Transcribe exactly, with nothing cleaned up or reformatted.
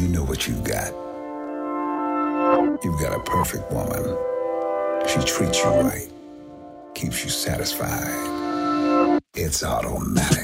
you know what you've got. You've got a perfect woman. She treats you right, keeps you satisfied. It's automatic.